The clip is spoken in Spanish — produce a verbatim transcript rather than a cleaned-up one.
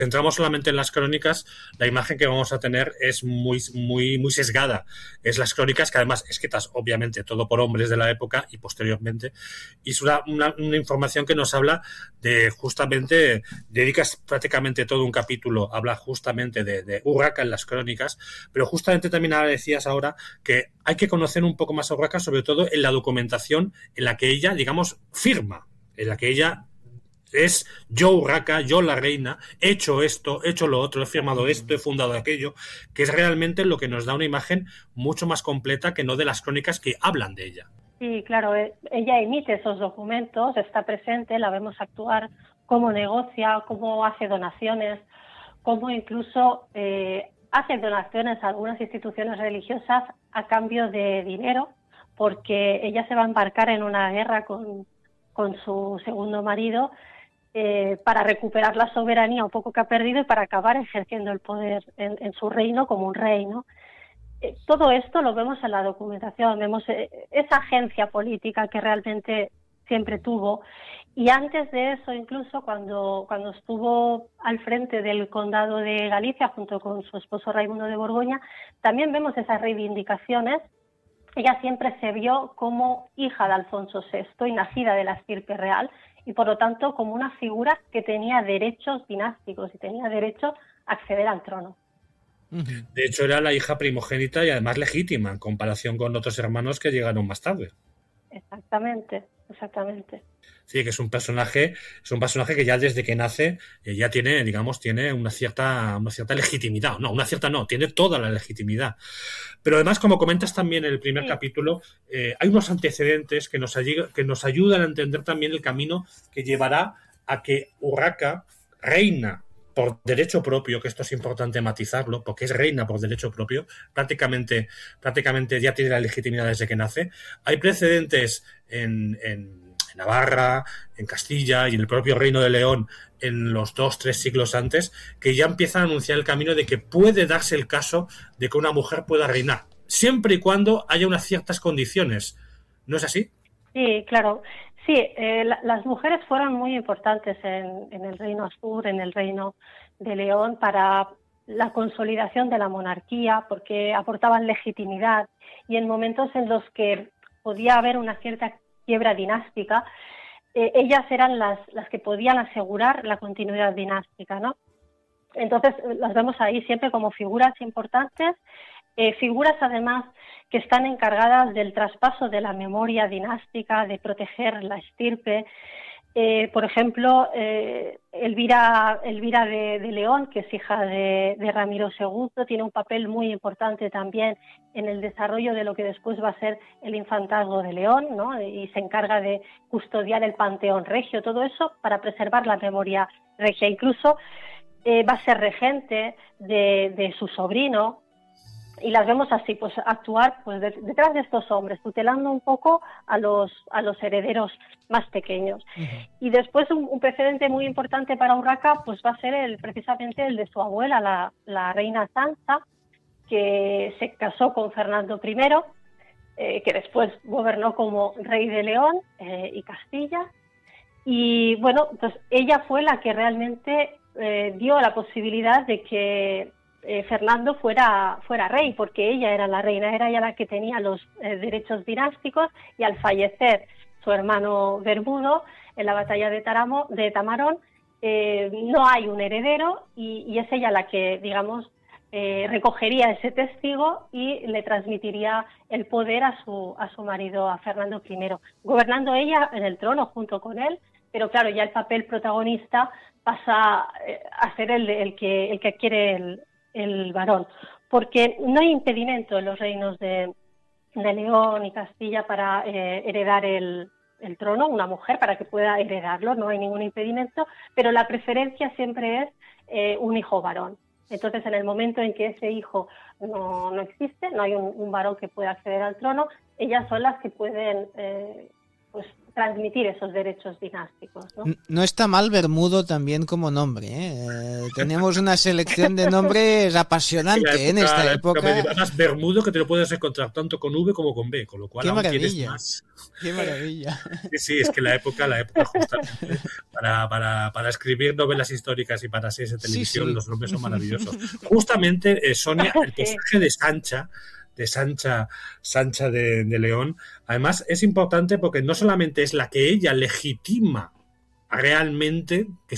centramos solamente en las crónicas, la imagen que vamos a tener es muy, muy, muy sesgada. Es las crónicas que además escritas obviamente todo por hombres de la época y posteriormente, y es una, una, una información que nos habla de justamente, dedicas prácticamente todo un capítulo, habla justamente de, de Urraca en las crónicas, pero justamente también ahora decías ahora que hay que conocer un poco más a Urraca, sobre todo en la documentación en la que ella, digamos, firma, en la que ella es yo Urraca, yo la reina, he hecho esto, he hecho lo otro, he firmado esto, he fundado aquello, que es realmente lo que nos da una imagen mucho más completa que no de las crónicas que hablan de ella. Sí, claro, ella emite esos documentos, está presente, la vemos actuar, cómo negocia, cómo hace donaciones, cómo incluso eh, hace donaciones a algunas instituciones religiosas a cambio de dinero, porque ella se va a embarcar en una guerra con, con su segundo marido, Eh, para recuperar la soberanía un poco que ha perdido y para acabar ejerciendo el poder en, en su reino como un rey, ¿no? Eh, todo esto lo vemos en la documentación, vemos eh, esa agencia política que realmente siempre tuvo, y antes de eso incluso cuando, cuando estuvo al frente del condado de Galicia junto con su esposo Raimundo de Borgoña, también vemos esas reivindicaciones. Ella siempre se vio como hija de Alfonso sexto y nacida de la estirpe real, y por lo tanto como una figura que tenía derechos dinásticos y tenía derecho a acceder al trono. De hecho era la hija primogénita y además legítima en comparación con otros hermanos que llegaron más tarde. Exactamente, exactamente. Sí, que es un personaje, es un personaje que ya desde que nace eh, ya tiene, digamos, tiene una cierta, una cierta legitimidad. No, una cierta no, tiene toda la legitimidad. Pero además, como comentas también en el primer sí. capítulo, eh, hay unos antecedentes que nos, que nos ayudan a entender también el camino que llevará a que Urraca, reina por derecho propio, que esto es importante matizarlo, porque es reina por derecho propio, prácticamente, prácticamente ya tiene la legitimidad desde que nace. Hay precedentes en, en en Navarra, en Castilla y en el propio Reino de León en los dos, tres siglos antes, que ya empiezan a anunciar el camino de que puede darse el caso de que una mujer pueda reinar, siempre y cuando haya unas ciertas condiciones. ¿No es así? Sí, claro. Sí, eh, la, las mujeres fueron muy importantes en, en el Reino Astur, en el Reino de León, para la consolidación de la monarquía, porque aportaban legitimidad, y en momentos en los que podía haber una cierta quiebra dinástica, eh, ellas eran las, las que podían asegurar la continuidad dinástica, ¿no? Entonces las vemos ahí siempre como figuras importantes, eh, figuras además que están encargadas del traspaso de la memoria dinástica, de proteger la estirpe. Eh, por ejemplo, eh, Elvira, Elvira de, de León, que es hija de, de Ramiro segundo, tiene un papel muy importante también en el desarrollo de lo que después va a ser el infantazgo de León, ¿no? Y se encarga de custodiar el panteón regio, todo eso para preservar la memoria regia. Incluso eh, va a ser regente de, de su sobrino, y las vemos así, pues actuar pues de, detrás de estos hombres, tutelando un poco a los a los herederos más pequeños. Uh-huh. Y después un, un precedente muy importante para Urraca pues va a ser el precisamente el de su abuela, la, la reina Sansa, que se casó con Fernando primero, eh, que después gobernó como rey de León eh, y Castilla. Y bueno, pues ella fue la que realmente eh, dio la posibilidad de que Eh, Fernando fuera, fuera rey, porque ella era la reina, era ella la que tenía los eh, derechos dinásticos, y al fallecer su hermano Bermudo en la batalla de, Taramo, de Tamarón, eh, no hay un heredero, y, y es ella la que, digamos, eh, recogería ese testigo y le transmitiría el poder a su, a su marido, a Fernando primero, gobernando ella en el trono junto con él, pero claro, ya el papel protagonista pasa a ser el, el, que, el que adquiere el el varón, porque no hay impedimento en los reinos de, de León y Castilla para eh, heredar el, el trono, una mujer para que pueda heredarlo, no hay ningún impedimento, pero la preferencia siempre es eh, un hijo varón. Entonces, en el momento en que ese hijo no, no existe, no hay un, un varón que pueda acceder al trono, ellas son las que pueden eh, pues, transmitir esos derechos dinásticos, ¿no? No está mal Bermudo también como nombre, ¿eh? Eh, tenemos una selección de nombres apasionante época, en esta época. época. Además, Bermudo que te lo puedes encontrar tanto con V como con B, con lo cual qué aún tienes maravilla, más. Qué maravilla. Sí, sí, es que la época, la época justamente para, para, para escribir novelas históricas y para series de televisión, sí, sí. Los nombres son maravillosos. Justamente, eh, Sonia, el personaje de Sancha, de Sancha, Sancha de, de León, además es importante porque no solamente es la que ella legitima realmente, que